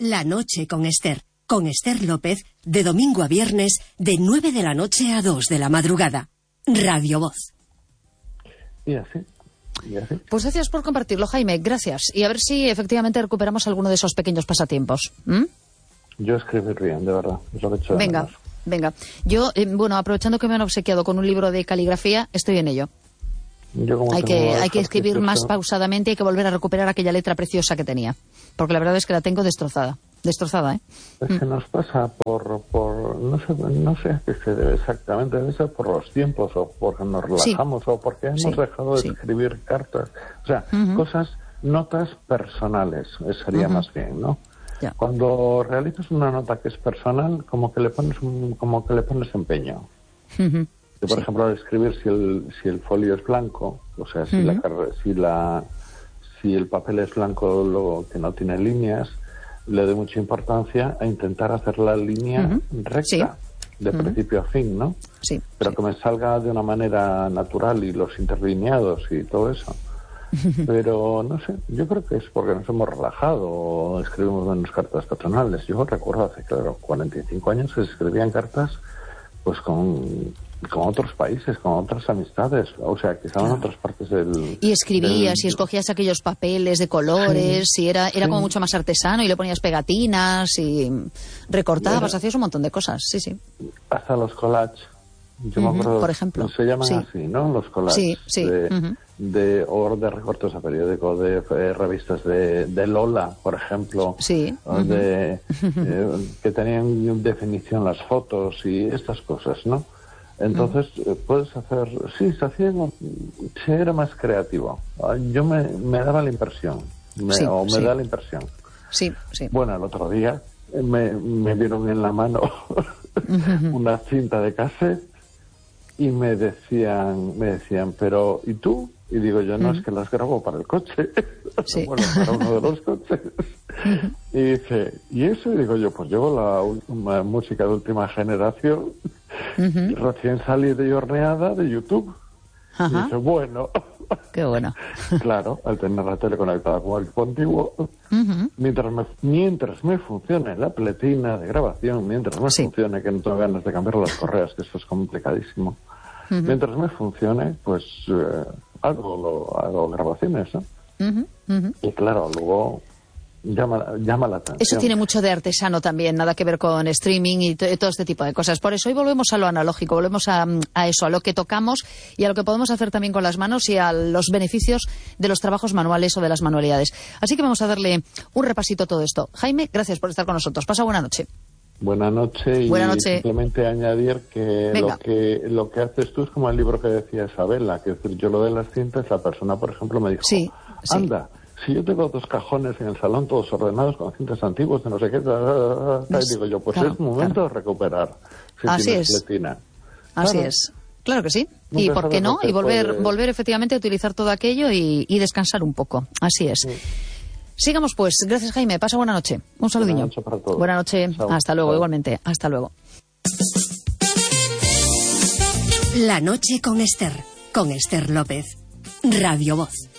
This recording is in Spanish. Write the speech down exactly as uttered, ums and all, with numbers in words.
La noche con Esther, con Esther López, de domingo a viernes, de nueve de la noche a dos de la madrugada. Radio Voz. Y así, y así. Pues gracias por compartirlo, Jaime, gracias. Y a ver si efectivamente recuperamos alguno de esos pequeños pasatiempos. ¿Mm? Yo escribir bien, de verdad, es lo que he hecho. Venga, venga. Yo, eh, bueno, aprovechando que me han obsequiado con un libro de caligrafía, estoy en ello. Yo como hay que, hay que escribir ejercicios, más pausadamente, hay que volver a recuperar aquella letra preciosa que tenía. Porque la verdad es que la tengo destrozada. Destrozada, ¿eh? Es que nos pasa por, por no sé, no sé a qué se debe exactamente, debe ser por los tiempos o porque nos relajamos sí. o porque hemos sí. dejado de sí. escribir cartas. O sea, uh-huh. cosas, notas personales, sería uh-huh. más bien, ¿no? Ya. Cuando realizas una nota que es personal, como que le pones un, como que le pones empeño. Uh-huh. Que, por sí. ejemplo, al escribir, si el, si el folio es blanco, o sea, si, uh-huh. la, si, la, si el papel es blanco lo que no tiene líneas, le doy mucha importancia a intentar hacer la línea uh-huh. recta, sí. de uh-huh. principio a fin, ¿no? Sí. Pero sí. que me salga de una manera natural y los interlineados y todo eso. Pero, no sé, yo creo que es porque nos hemos relajado o escribimos menos cartas personales. Yo recuerdo hace, claro, cuarenta y cinco años que se escribían cartas pues con... con otros países, con otras amistades, o sea, que estaban en otras partes del... Y escribías del... y escogías aquellos papeles de colores, sí, y era, era sí. como mucho más artesano, y le ponías pegatinas, y recortabas, era... hacías un montón de cosas, sí, sí. Hasta los collages, yo uh-huh, me acuerdo... por ejemplo. Se llaman sí. así, ¿no? Los collages. Sí, sí. De, uh-huh. de, o de recortes a periódico, de eh, revistas de, de Lola, por ejemplo, sí. uh-huh. de, eh, que tenían definición las fotos y estas cosas, ¿no? Entonces, eh, puedes hacer... Sí, se hacía... Se era más creativo. Yo me, me daba la impresión. Me, sí, o me sí. da la impresión. Sí, sí. Bueno, el otro día me, me vieron en la mano una cinta de cassette y me decían, me decían, pero ¿y tú? Y digo yo, no, uh-huh. es que las grabo para el coche. Sí. Bueno, para uno de los coches. Uh-huh. Y dice, ¿y eso? Y digo yo, pues llevo la última música de última generación, uh-huh. recién salida y horneada de YouTube. Uh-huh. Y dice, bueno. Qué bueno. Claro, al tener la tele conectada con el equipo antiguo, uh-huh. mientras, me, mientras me funcione la pletina de grabación, mientras me sí. funcione, que no tengo ganas de cambiar las correas, que eso es complicadísimo, uh-huh. mientras me funcione, pues eh, hago, lo, hago grabaciones, ¿no? Uh-huh. Uh-huh. Y claro, luego... Llama, llama la atención. Eso tiene mucho de artesano también, nada que ver con streaming y t- todo este tipo de cosas. Por eso hoy volvemos a lo analógico, volvemos a, a eso, a lo que tocamos y a lo que podemos hacer también con las manos y a los beneficios de los trabajos manuales o de las manualidades. Así que vamos a darle un repasito a todo esto. Jaime, gracias por estar con nosotros. Pasa buena noche. Buenas noches y buena noche. Simplemente añadir que lo, que lo que haces tú es como el libro que decía Isabela, que es decir, yo lo de las cintas, la persona, por ejemplo, me dijo, sí, anda, sí. si yo tengo dos cajones en el salón todos ordenados con cintas antiguas de no sé qué, y digo yo, pues claro, es momento claro. de recuperar. Si Así es. Pletina. Así claro. es. Claro que sí. Nunca ¿Y por qué no? Y volver, puede... volver efectivamente a utilizar todo aquello y, y descansar un poco. Así es. Sí. Sigamos pues. Gracias, Jaime. Pasa buena noche. Un saludiño. Buena noche para todos. Buena noche. Chao. Hasta luego, Chao. igualmente. Hasta luego. La noche con Esther. Con Esther López. Radio Voz.